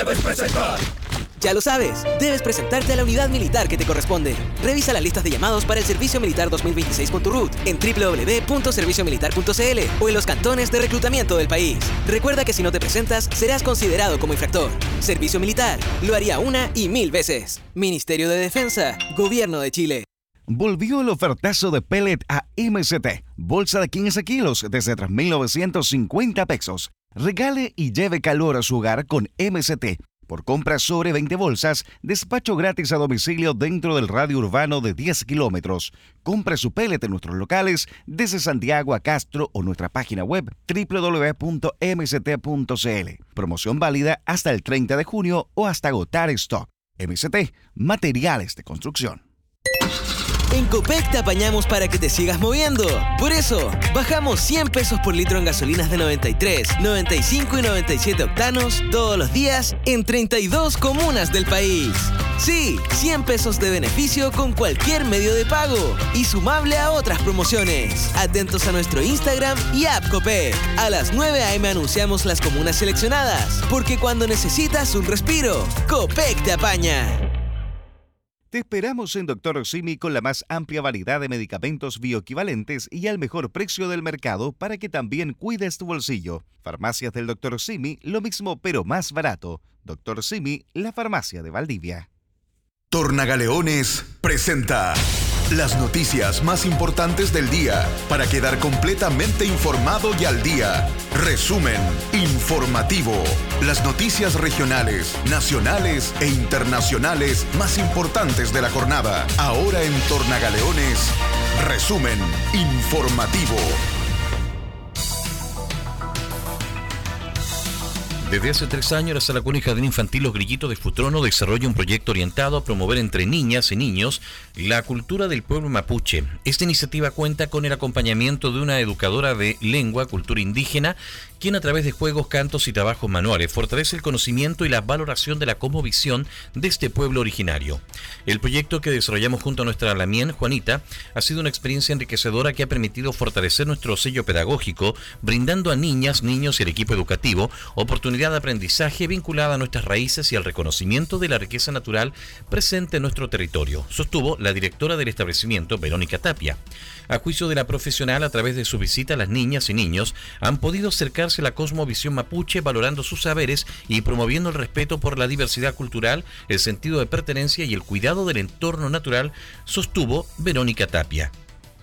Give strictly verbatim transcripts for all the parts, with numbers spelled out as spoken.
debes presentar. Ya lo sabes, debes presentarte a la unidad militar que te corresponde. Revisa las listas de llamados para el Servicio Militar dos mil veintiséis con tu R U T en doble u doble u doble u punto servicio militar punto c l o en los cantones de reclutamiento del país. Recuerda que si no te presentas, serás considerado como infractor. Servicio Militar, lo haría una y mil veces. Ministerio de Defensa, Gobierno de Chile. Volvió el ofertazo de pellet a M C T. Bolsa de quince kilos desde tres mil novecientos cincuenta pesos. Regale y lleve calor a su hogar con M C T. Por compra sobre veinte bolsas, despacho gratis a domicilio dentro del radio urbano de diez kilómetros. Compre su pellet en nuestros locales desde Santiago a Castro o nuestra página web doble u doble u doble u punto m c t punto c l. Promoción válida hasta el treinta de junio o hasta agotar stock. M C T, materiales de construcción. En Copec te apañamos para que te sigas moviendo. Por eso, bajamos cien pesos por litro en gasolinas de noventa y tres, noventa y cinco y noventa y siete octanos todos los días en treinta y dos comunas del país. Sí, cien pesos de beneficio con cualquier medio de pago y sumable a otras promociones. Atentos a nuestro Instagram y app Copec. A las nueve a eme anunciamos las comunas seleccionadas, porque cuando necesitas un respiro, Copec te apaña. Te esperamos en Doctor Simi con la más amplia variedad de medicamentos bioequivalentes y al mejor precio del mercado para que también cuides tu bolsillo. Farmacias del Doctor Simi, lo mismo pero más barato. Doctor Simi, la farmacia de Valdivia. Tornagaleones presenta las noticias más importantes del día para quedar completamente informado y al día. Resumen informativo. Las noticias regionales, nacionales e internacionales más importantes de la jornada. Ahora en Tornagaleones, resumen informativo. Desde hace tres años, la Sala Cuna y Jardín Infantil Los Grillitos de Futrono desarrolla un proyecto orientado a promover entre niñas y niños la cultura del pueblo mapuche. Esta iniciativa cuenta con el acompañamiento de una educadora de lengua, cultura indígena, quien a través de juegos, cantos y trabajos manuales fortalece el conocimiento y la valoración de la cosmovisión de este pueblo originario. El proyecto que desarrollamos junto a nuestra lamien, Juanita, ha sido una experiencia enriquecedora que ha permitido fortalecer nuestro sello pedagógico, brindando a niñas, niños y el equipo educativo oportunidades de aprendizaje vinculada a nuestras raíces y al reconocimiento de la riqueza natural presente en nuestro territorio, sostuvo la directora del establecimiento, Verónica Tapia. A juicio de la profesional, a través de su visita, las niñas y niños han podido acercarse a la cosmovisión mapuche, valorando sus saberes y promoviendo el respeto por la diversidad cultural, el sentido de pertenencia y el cuidado del entorno natural, sostuvo Verónica Tapia.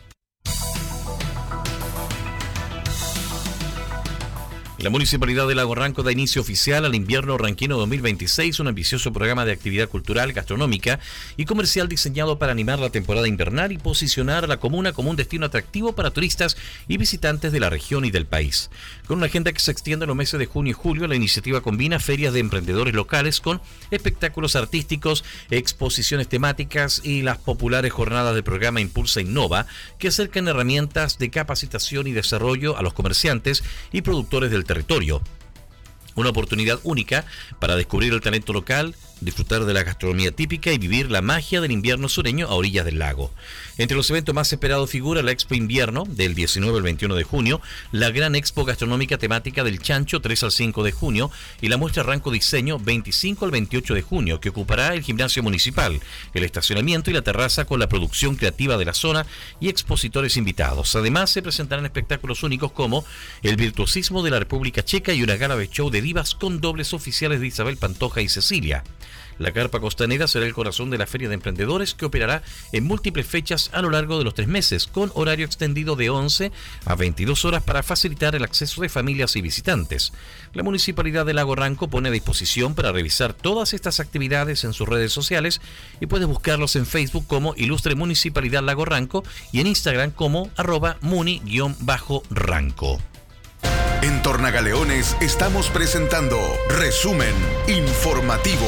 La Municipalidad de Lago Ranco da inicio oficial al invierno ranquino dos mil veintiséis, un ambicioso programa de actividad cultural, gastronómica y comercial diseñado para animar la temporada invernal y posicionar a la comuna como un destino atractivo para turistas y visitantes de la región y del país. Con una agenda que se extiende en los meses de junio y julio, la iniciativa combina ferias de emprendedores locales con espectáculos artísticos, exposiciones temáticas y las populares jornadas del programa Impulsa Innova, que acercan herramientas de capacitación y desarrollo a los comerciantes y productores del territorio. Una oportunidad única para descubrir el talento local, disfrutar de la gastronomía típica y vivir la magia del invierno sureño a orillas del lago. Entre los eventos más esperados figura la Expo Invierno del diecinueve al veintiuno de junio, la Gran Expo Gastronómica Temática del Chancho tres al cinco de junio y la Muestra Ranco Diseño veinticinco al veintiocho de junio, que ocupará el gimnasio municipal, el estacionamiento y la terraza con la producción creativa de la zona y expositores invitados. Además, se presentarán espectáculos únicos como el virtuosismo de la República Checa y una gala de show de divas con dobles oficiales de Isabel Pantoja y Cecilia. La Carpa Costanera será el corazón de la Feria de Emprendedores, que operará en múltiples fechas a lo largo de los tres meses, con horario extendido de once a veintidós horas para facilitar el acceso de familias y visitantes. La Municipalidad de Lago Ranco pone a disposición para revisar todas estas actividades en sus redes sociales y puedes buscarlos en Facebook como Ilustre Municipalidad Lago Ranco y en Instagram como arroba muni-ranco. En Tornagaleones estamos presentando Resumen Informativo.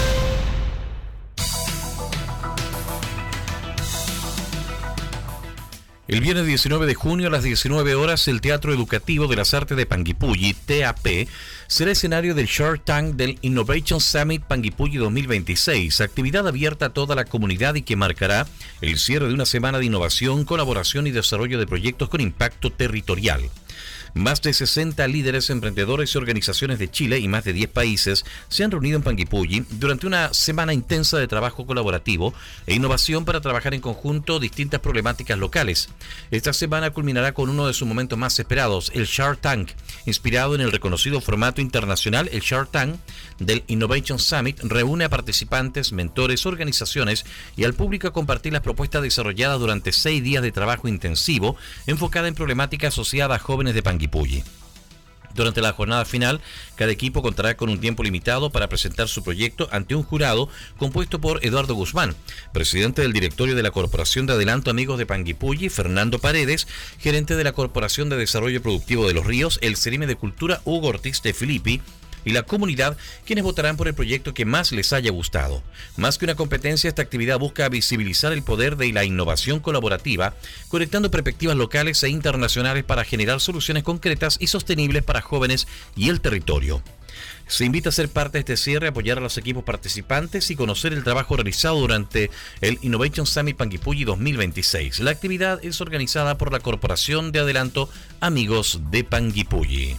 El viernes diecinueve de junio a las diecinueve horas, el Teatro Educativo de las Artes de Panguipulli, T A P, será escenario del Shark Tank del Innovation Summit Panguipulli dos mil veintiséis, actividad abierta a toda la comunidad y que marcará el cierre de una semana de innovación, colaboración y desarrollo de proyectos con impacto territorial. Más de sesenta líderes, emprendedores y organizaciones de Chile y más de diez países se han reunido en Panguipulli durante una semana intensa de trabajo colaborativo e innovación para trabajar en conjunto distintas problemáticas locales. Esta semana culminará con uno de sus momentos más esperados, el Shark Tank, inspirado en el reconocido formato internacional. El Shark Tank del Innovation Summit reúne a participantes, mentores, organizaciones y al público a compartir las propuestas desarrolladas durante seis días de trabajo intensivo enfocada en problemáticas asociadas a jóvenes de Panguipulli. Durante la jornada final, cada equipo contará con un tiempo limitado para presentar su proyecto ante un jurado compuesto por Eduardo Guzmán, presidente del directorio de la Corporación de Adelanto Amigos de Panguipulli, Fernando Paredes, gerente de la Corporación de Desarrollo Productivo de Los Ríos, el Cerime de Cultura Hugo Ortiz de Filippi, y la comunidad, quienes votarán por el proyecto que más les haya gustado. Más que una competencia, esta actividad busca visibilizar el poder de la innovación colaborativa, conectando perspectivas locales e internacionales para generar soluciones concretas y sostenibles para jóvenes y el territorio. Se invita a ser parte de este cierre, apoyar a los equipos participantes y conocer el trabajo realizado durante el Innovation Summit Panguipulli dos mil veintiséis. La actividad es organizada por la Corporación de Adelanto Amigos de Panguipulli.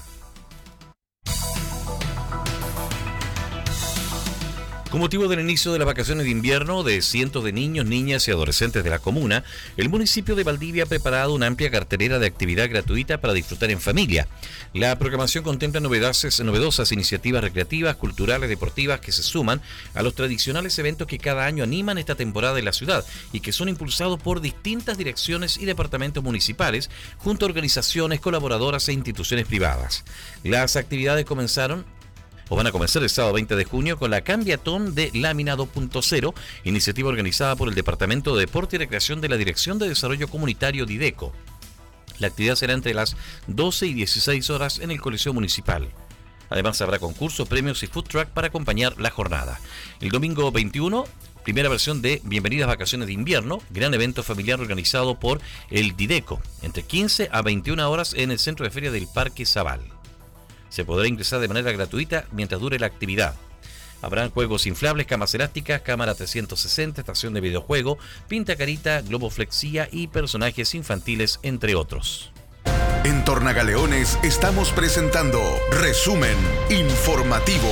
Con motivo del inicio de las vacaciones de invierno de cientos de niños, niñas y adolescentes de la comuna, el municipio de Valdivia ha preparado una amplia cartelera de actividad gratuita para disfrutar en familia. La programación contempla novedosas, novedosas iniciativas recreativas, culturales, deportivas que se suman a los tradicionales eventos que cada año animan esta temporada en la ciudad y que son impulsados por distintas direcciones y departamentos municipales junto a organizaciones, colaboradoras e instituciones privadas. Las actividades comenzaron o van a comenzar el sábado veinte de junio con la Cambiatón de Lámina dos punto cero, iniciativa organizada por el Departamento de Deporte y Recreación de la Dirección de Desarrollo Comunitario Dideco. La actividad será entre las doce y dieciséis horas en el Coliseo Municipal. Además habrá concursos, premios y food truck para acompañar la jornada. El domingo veintiuno, primera versión de Bienvenidas Vacaciones de Invierno, gran evento familiar organizado por el Dideco, entre quince a veintiuna horas en el Centro de Feria del Parque Zabal. Se podrá ingresar de manera gratuita mientras dure la actividad. Habrán juegos inflables, camas elásticas, cámara trescientos sesenta, estación de videojuego, pinta carita, globo flexía y personajes infantiles, entre otros. En Tornagaleones estamos presentando Resumen Informativo.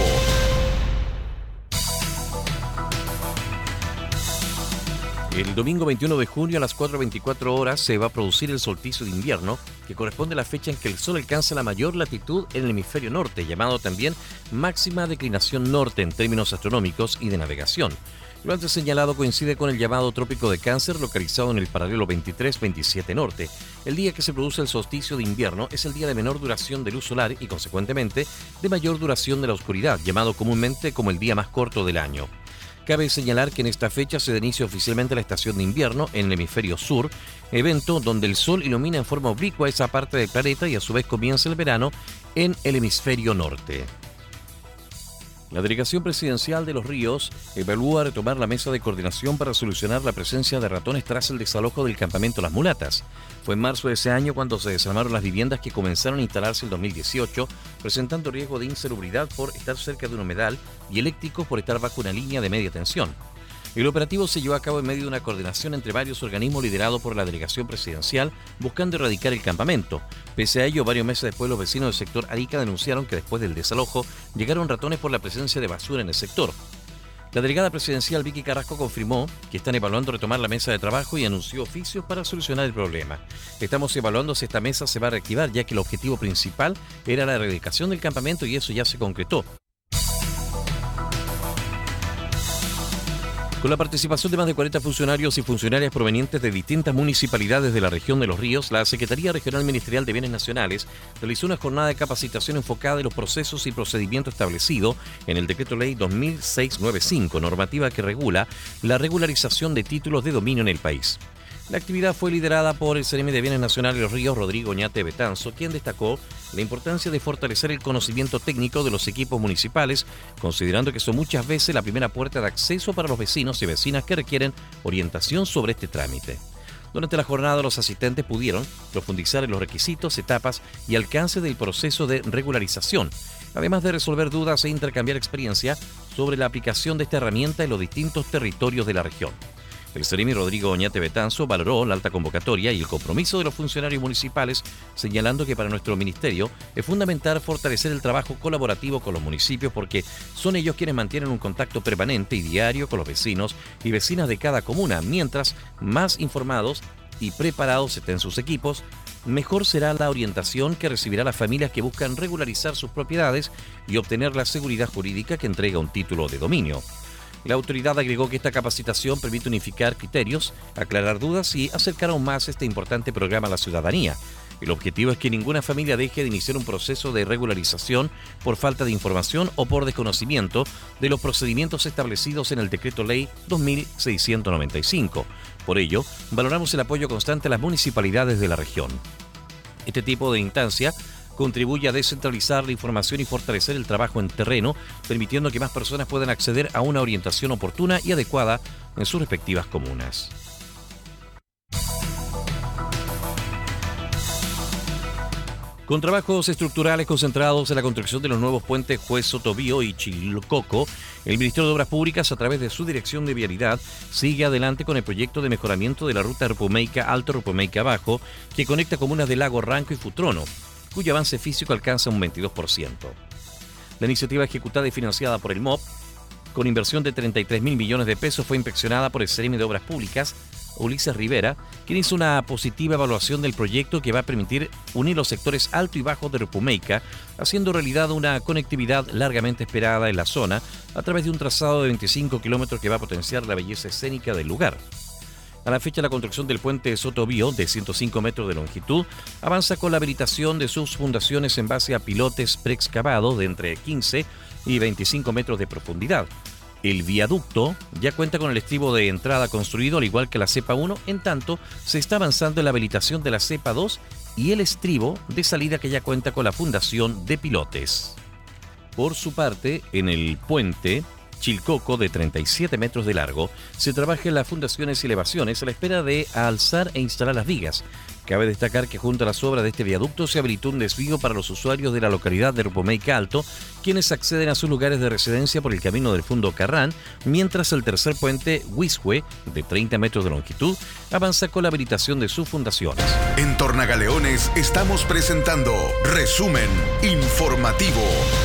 El domingo veintiuno de junio a las cuatro veinticuatro horas se va a producir el solsticio de invierno, que corresponde a la fecha en que el Sol alcanza la mayor latitud en el hemisferio norte, llamado también máxima declinación norte en términos astronómicos y de navegación. Lo antes señalado coincide con el llamado Trópico de Cáncer, localizado en el paralelo veintitrés veintisiete norte. El día que se produce el solsticio de invierno es el día de menor duración de luz solar y, consecuentemente, de mayor duración de la oscuridad, llamado comúnmente como el día más corto del año. Cabe señalar que en esta fecha se da inicio oficialmente la estación de invierno en el hemisferio sur, evento donde el sol ilumina en forma oblicua esa parte del planeta y a su vez comienza el verano en el hemisferio norte. La Delegación Presidencial de Los Ríos evalúa retomar la mesa de coordinación para solucionar la presencia de ratones tras el desalojo del campamento Las Mulatas. Fue en marzo de ese año cuando se desarmaron las viviendas que comenzaron a instalarse en dos mil dieciocho, presentando riesgo de insalubridad por estar cerca de un humedal y eléctricos por estar bajo una línea de media tensión. El operativo se llevó a cabo en medio de una coordinación entre varios organismos liderado por la Delegación Presidencial buscando erradicar el campamento. Pese a ello, varios meses después los vecinos del sector Arica denunciaron que después del desalojo llegaron ratones por la presencia de basura en el sector. La delegada presidencial Vicky Carrasco confirmó que están evaluando retomar la mesa de trabajo y anunció oficios para solucionar el problema. Estamos evaluando si esta mesa se va a reactivar, ya que el objetivo principal era la erradicación del campamento y eso ya se concretó. Con la participación de más de cuarenta funcionarios y funcionarias provenientes de distintas municipalidades de la región de Los Ríos, la Secretaría Regional Ministerial de Bienes Nacionales realizó una jornada de capacitación enfocada en los procesos y procedimientos establecidos en el Decreto Ley dos mil seiscientos noventa y cinco, normativa que regula la regularización de títulos de dominio en el país. La actividad fue liderada por el Cerime de Bienes Nacionales de Los Ríos, Rodrigo Oñate Betanzo, quien destacó la importancia de fortalecer el conocimiento técnico de los equipos municipales, considerando que son muchas veces la primera puerta de acceso para los vecinos y vecinas que requieren orientación sobre este trámite. Durante la jornada, los asistentes pudieron profundizar en los requisitos, etapas y alcance del proceso de regularización, además de resolver dudas e intercambiar experiencia sobre la aplicación de esta herramienta en los distintos territorios de la región. El seremi Rodrigo Oñate Betanzo valoró la alta convocatoria y el compromiso de los funcionarios municipales, señalando que para nuestro ministerio es fundamental fortalecer el trabajo colaborativo con los municipios porque son ellos quienes mantienen un contacto permanente y diario con los vecinos y vecinas de cada comuna. Mientras más informados y preparados estén sus equipos, mejor será la orientación que recibirá las familias que buscan regularizar sus propiedades y obtener la seguridad jurídica que entrega un título de dominio. La autoridad agregó que esta capacitación permite unificar criterios, aclarar dudas y acercar aún más este importante programa a la ciudadanía. El objetivo es que ninguna familia deje de iniciar un proceso de regularización por falta de información o por desconocimiento de los procedimientos establecidos en el Decreto Ley dos mil seiscientos noventa y cinco. Por ello, valoramos el apoyo constante a las municipalidades de la región. Este tipo de instancia contribuye a descentralizar la información y fortalecer el trabajo en terreno, permitiendo que más personas puedan acceder a una orientación oportuna y adecuada en sus respectivas comunas. Con trabajos estructurales concentrados en la construcción de los nuevos puentes Juez Sotovio y Chilcoco, el Ministerio de Obras Públicas, a través de su Dirección de Vialidad, sigue adelante con el proyecto de mejoramiento de la ruta Rupumeica Alto Rupumeica Bajo, que conecta comunas de Lago Ranco y Futrono, cuyo avance físico alcanza un veintidós por ciento. La iniciativa ejecutada y financiada por el M O P, con inversión de treinta y tres mil millones de pesos, fue inspeccionada por el seremi de Obras Públicas, Ulises Rivera, quien hizo una positiva evaluación del proyecto que va a permitir unir los sectores alto y bajo de Rupumeica, haciendo realidad una conectividad largamente esperada en la zona a través de un trazado de veinticinco kilómetros que va a potenciar la belleza escénica del lugar. A la fecha, la construcción del puente Sotovio, de ciento cinco metros de longitud, avanza con la habilitación de sus fundaciones en base a pilotes preexcavados de entre quince y veinticinco metros de profundidad. El viaducto ya cuenta con el estribo de entrada construido, al igual que la cepa uno, en tanto se está avanzando en la habilitación de la cepa dos y el estribo de salida que ya cuenta con la fundación de pilotes. Por su parte, en el puente Chilcoco, de treinta y siete metros de largo, se trabaja en las fundaciones y elevaciones a la espera de alzar e instalar las vigas. Cabe destacar que junto a las obras de este viaducto se habilitó un desvío para los usuarios de la localidad de Rupumeica Alto, quienes acceden a sus lugares de residencia por el camino del Fundo Carrán, mientras el tercer puente Huizhue, de treinta metros de longitud, avanza con la habilitación de sus fundaciones. En Tornagaleones estamos presentando Resumen Informativo.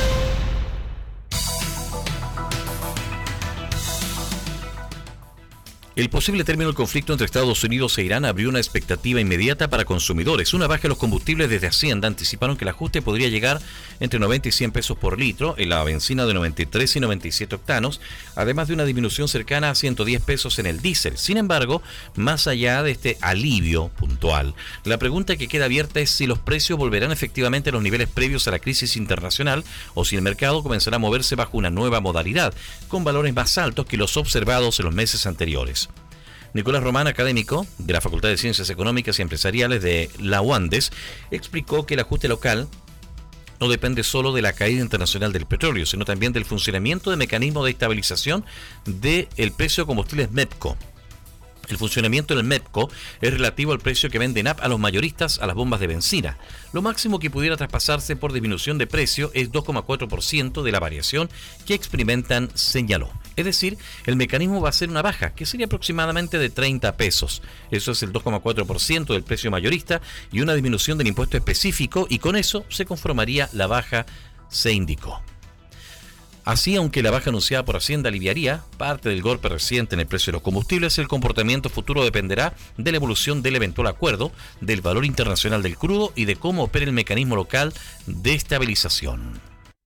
El posible término del conflicto entre Estados Unidos e Irán abrió una expectativa inmediata para consumidores. Una baja en los combustibles desde Hacienda anticiparon que el ajuste podría llegar entre noventa y cien pesos por litro en la benzina de noventa y tres y noventa y siete octanos, además de una disminución cercana a ciento diez pesos en el diésel. Sin embargo, más allá de este alivio puntual, la pregunta que queda abierta es si los precios volverán efectivamente a los niveles previos a la crisis internacional o si el mercado comenzará a moverse bajo una nueva modalidad, con valores más altos que los observados en los meses anteriores. Nicolás Román, académico de la Facultad de Ciencias Económicas y Empresariales de la UANDES, explicó que el ajuste local no depende solo de la caída internacional del petróleo, sino también del funcionamiento del mecanismo de estabilización del precio de combustibles MEPCO. El funcionamiento del MEPCO es relativo al precio que vende N A P a los mayoristas a las bombas de benzina. Lo máximo que pudiera traspasarse por disminución de precio es dos coma cuatro por ciento de la variación que experimentan, señaló. Es decir, el mecanismo va a ser una baja, que sería aproximadamente de treinta pesos. Eso es el dos coma cuatro por ciento del precio mayorista y una disminución del impuesto específico, y con eso se conformaría la baja, se indicó. Así, aunque la baja anunciada por Hacienda aliviaría parte del golpe reciente en el precio de los combustibles, el comportamiento futuro dependerá de la evolución del eventual acuerdo, del valor internacional del crudo y de cómo opera el mecanismo local de estabilización.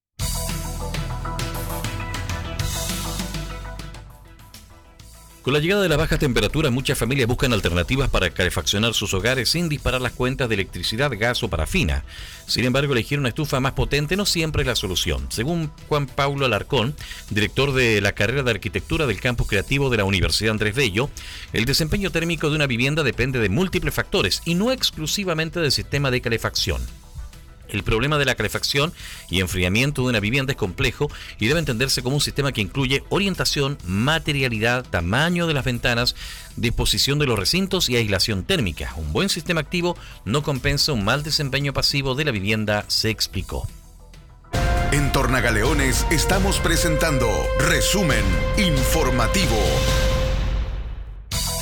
Con la llegada de las bajas temperaturas, muchas familias buscan alternativas para calefaccionar sus hogares sin disparar las cuentas de electricidad, gas o parafina. Sin embargo, elegir una estufa más potente no siempre es la solución. Según Juan Paulo Alarcón, director de la carrera de arquitectura del campus creativo de la Universidad Andrés Bello, el desempeño térmico de una vivienda depende de múltiples factores y no exclusivamente del sistema de calefacción. El problema de la calefacción y enfriamiento de una vivienda es complejo y debe entenderse como un sistema que incluye orientación, materialidad, tamaño de las ventanas, disposición de los recintos y aislación térmica. Un buen sistema activo no compensa un mal desempeño pasivo de la vivienda, se explicó. En Tornagaleones estamos presentando Resumen Informativo.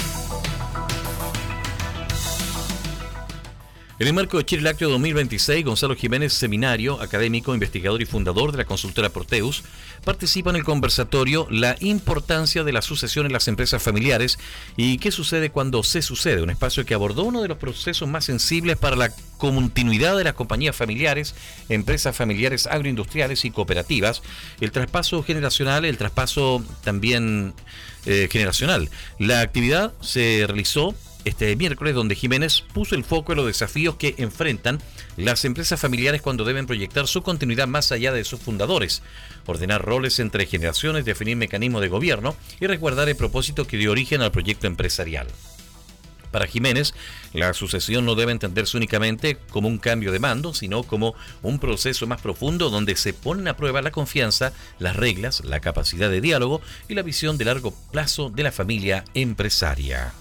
En el marco de Chile Lácteo dos mil veintiséis, Gonzalo Jiménez, seminario, académico, investigador y fundador de la consultora Proteus, participa en el conversatorio La importancia de la sucesión en las empresas familiares y qué sucede cuando se sucede, un espacio que abordó uno de los procesos más sensibles para la continuidad de las compañías familiares, empresas familiares agroindustriales y cooperativas, el traspaso generacional, el traspaso también eh, generacional. La actividad se realizó este miércoles, donde Jiménez puso el foco en los desafíos que enfrentan las empresas familiares cuando deben proyectar su continuidad más allá de sus fundadores, ordenar roles entre generaciones, definir mecanismos de gobierno y resguardar el propósito que dio origen al proyecto empresarial. Para Jiménez, la sucesión no debe entenderse únicamente como un cambio de mando, sino como un proceso más profundo donde se ponen a prueba la confianza, las reglas, la capacidad de diálogo y la visión de largo plazo de la familia empresaria.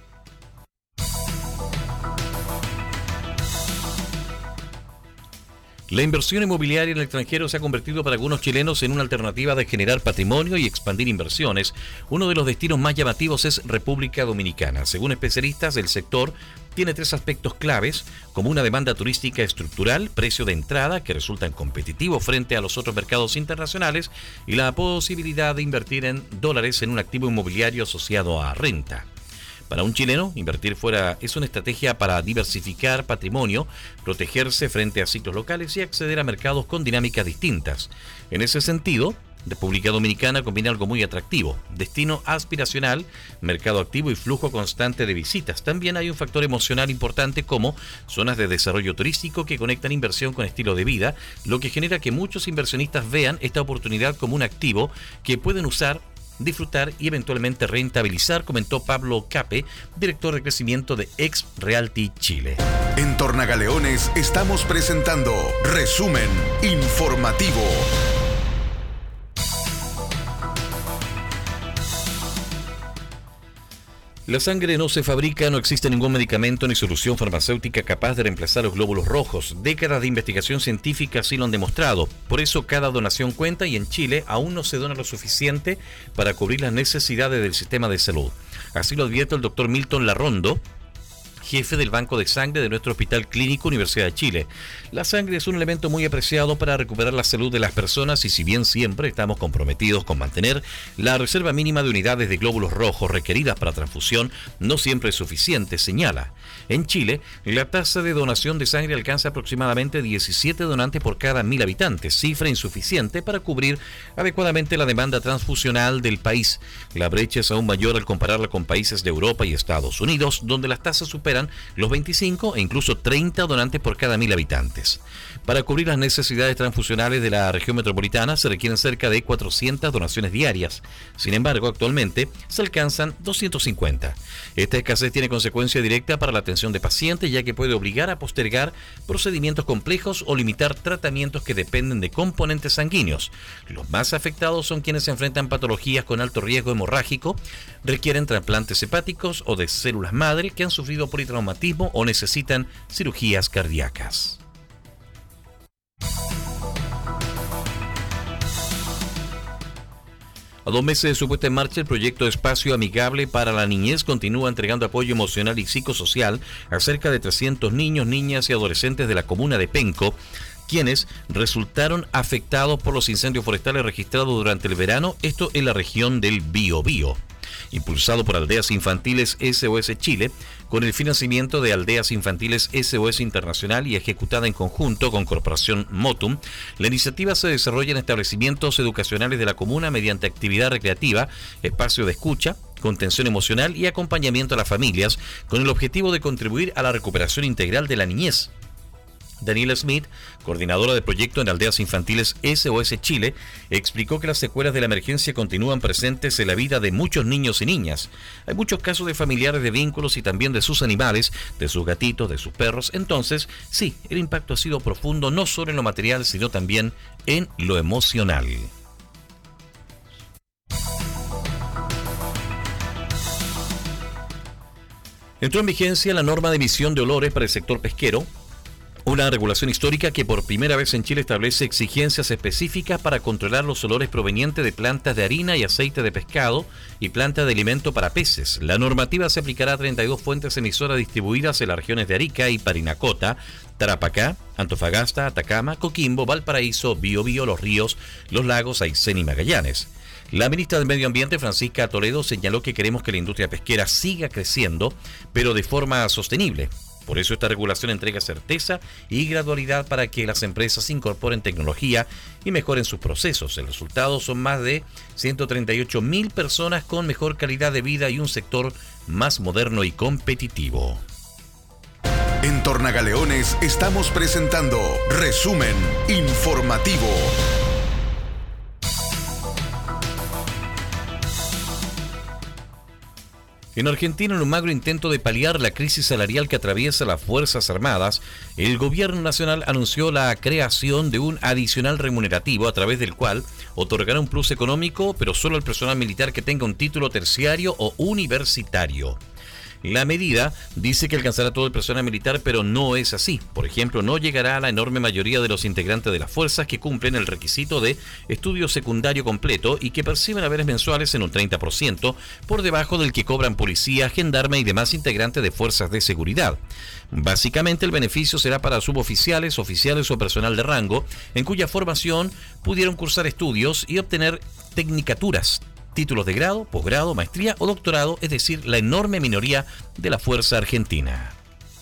La inversión inmobiliaria en el extranjero se ha convertido para algunos chilenos en una alternativa de generar patrimonio y expandir inversiones. Uno de los destinos más llamativos es República Dominicana. Según especialistas, el sector tiene tres aspectos claves, como una demanda turística estructural, precio de entrada que resultan competitivos frente a los otros mercados internacionales y la posibilidad de invertir en dólares en un activo inmobiliario asociado a renta. Para un chileno, invertir fuera es una estrategia para diversificar patrimonio, protegerse frente a ciclos locales y acceder a mercados con dinámicas distintas. En ese sentido, República Dominicana combina algo muy atractivo: destino aspiracional, mercado activo y flujo constante de visitas. También hay un factor emocional importante como zonas de desarrollo turístico que conectan inversión con estilo de vida, lo que genera que muchos inversionistas vean esta oportunidad como un activo que pueden usar, disfrutar y eventualmente rentabilizar, comentó Pablo Cape, director de crecimiento de Ex Realty Chile. En Tornagaleones estamos presentando Resumen Informativo. La sangre no se fabrica, no existe ningún medicamento ni solución farmacéutica capaz de reemplazar los glóbulos rojos. Décadas de investigación científica así lo han demostrado. Por eso cada donación cuenta y en Chile aún no se dona lo suficiente para cubrir las necesidades del sistema de salud. Así lo advierte el doctor Milton Larrondo, jefe del Banco de Sangre de nuestro Hospital Clínico Universidad de Chile. La sangre es un elemento muy apreciado para recuperar la salud de las personas y si bien siempre estamos comprometidos con mantener la reserva mínima de unidades de glóbulos rojos requeridas para transfusión, no siempre es suficiente, señala. En Chile, la tasa de donación de sangre alcanza aproximadamente diecisiete donantes por cada mil habitantes, cifra insuficiente para cubrir adecuadamente la demanda transfusional del país. La brecha es aún mayor al compararla con países de Europa y Estados Unidos, donde las tasas superan los veinticinco e incluso treinta donantes por cada mil habitantes. Para cubrir las necesidades transfusionales de la región metropolitana se requieren cerca de cuatrocientas donaciones diarias. Sin embargo, actualmente se alcanzan doscientas cincuenta. Esta escasez tiene consecuencia directa para la atención de pacientes, ya que puede obligar a postergar procedimientos complejos o limitar tratamientos que dependen de componentes sanguíneos. Los más afectados son quienes se enfrentan patologías con alto riesgo hemorrágico, requieren trasplantes hepáticos o de células madre, que han sufrido politraumatismo o necesitan cirugías cardíacas. A dos meses de su puesta en marcha, el proyecto Espacio Amigable para la Niñez continúa entregando apoyo emocional y psicosocial a cerca de trescientos niños, niñas y adolescentes de la comuna de Penco, quienes resultaron afectados por los incendios forestales registrados durante el verano, esto en la región del Biobío. Impulsado por Aldeas Infantiles S O S Chile, con el financiamiento de Aldeas Infantiles S O S Internacional y ejecutada en conjunto con Corporación Motum, la iniciativa se desarrolla en establecimientos educacionales de la comuna mediante actividad recreativa, espacio de escucha, contención emocional y acompañamiento a las familias, con el objetivo de contribuir a la recuperación integral de la niñez. Daniela Smith, coordinadora de proyecto en Aldeas Infantiles S O S Chile, explicó que las secuelas de la emergencia continúan presentes en la vida de muchos niños y niñas. Hay muchos casos de familiares de vínculos y también de sus animales, de sus gatitos, de sus perros. Entonces, sí, el impacto ha sido profundo no solo en lo material, sino también en lo emocional. Entró en vigencia la norma de emisión de olores para el sector pesquero, una Una regulación histórica que por primera vez en Chile establece exigencias específicas para controlar los olores provenientes de plantas de harina y aceite de pescado y plantas de alimento para peces. La normativa se aplicará a treinta y dos fuentes emisoras distribuidas en las regiones de Arica y Parinacota, Tarapacá, Antofagasta, Atacama, Coquimbo, Valparaíso, Biobío, Los Ríos, Los Lagos, Aysén y Magallanes. La ministra del Medio Ambiente, Francisca Toledo, señaló que queremos que la industria pesquera siga creciendo, pero de forma sostenible. Por eso esta regulación entrega certeza y gradualidad para que las empresas incorporen tecnología y mejoren sus procesos. El resultado son más de ciento treinta y ocho mil personas con mejor calidad de vida y un sector más moderno y competitivo. En Tornagaleones estamos presentando Resumen Informativo. En Argentina, en un magro intento de paliar la crisis salarial que atraviesa las Fuerzas Armadas, el gobierno nacional anunció la creación de un adicional remunerativo a través del cual otorgará un plus económico, pero solo al personal militar que tenga un título terciario o universitario. La medida dice que alcanzará todo el personal militar, pero no es así. Por ejemplo, no llegará a la enorme mayoría de los integrantes de las fuerzas que cumplen el requisito de estudio secundario completo y que perciben haberes mensuales en un treinta por ciento por debajo del que cobran policía, gendarme y demás integrantes de fuerzas de seguridad. Básicamente, el beneficio será para suboficiales, oficiales o personal de rango, en cuya formación pudieron cursar estudios y obtener tecnicaturas, títulos de grado, posgrado, maestría o doctorado, es decir, la enorme minoría de la Fuerza Argentina.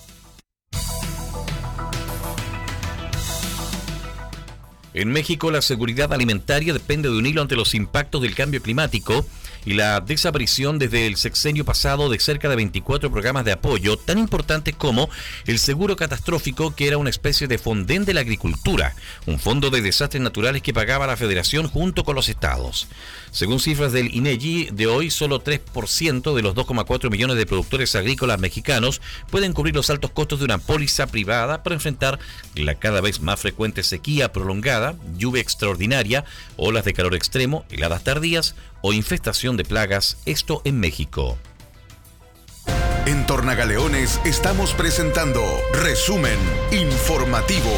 En México, la seguridad alimentaria depende de un hilo ante los impactos del cambio climático y la desaparición desde el sexenio pasado de cerca de veinticuatro programas de apoyo tan importantes como el seguro catastrófico, que era una especie de Fonden de la agricultura, un fondo de desastres naturales que pagaba la Federación junto con los estados. Según cifras del INEGI de hoy, solo tres por ciento de los dos coma cuatro millones de productores agrícolas mexicanos pueden cubrir los altos costos de una póliza privada para enfrentar la cada vez más frecuente sequía prolongada, lluvia extraordinaria, olas de calor extremo, heladas tardías o infestación de plagas, esto en México. En Tornagaleones estamos presentando Resumen Informativo.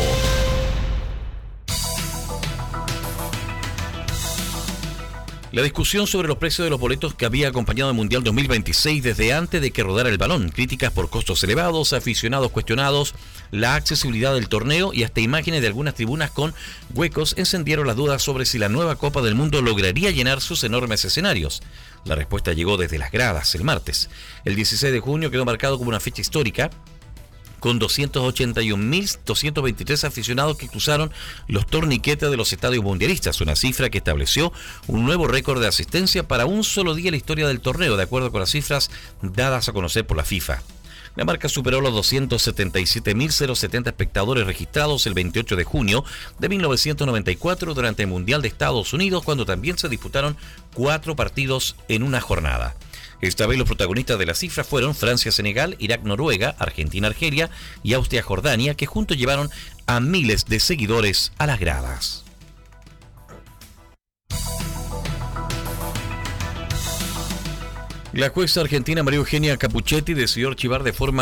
La discusión sobre los precios de los boletos que había acompañado al Mundial dos mil veintiséis desde antes de que rodara el balón, críticas por costos elevados, aficionados cuestionados, la accesibilidad del torneo y hasta imágenes de algunas tribunas con huecos encendieron las dudas sobre si la nueva Copa del Mundo lograría llenar sus enormes escenarios. La respuesta llegó desde las gradas el martes. El dieciséis de junio quedó marcado como una fecha histórica, con doscientos ochenta y un mil doscientos veintitrés aficionados que cruzaron los torniquetes de los estadios mundialistas, una cifra que estableció un nuevo récord de asistencia para un solo día en la historia del torneo, de acuerdo con las cifras dadas a conocer por la FIFA. La marca superó los doscientos setenta y siete mil setenta espectadores registrados el veintiocho de junio de mil novecientos noventa y cuatro durante el Mundial de Estados Unidos, cuando también se disputaron cuatro partidos en una jornada. Esta vez los protagonistas de la cifra fueron Francia-Senegal, Irak-Noruega, Argentina-Argelia y Austria-Jordania, que juntos llevaron a miles de seguidores a las gradas. La jueza argentina María Eugenia Capuchetti decidió archivar de forma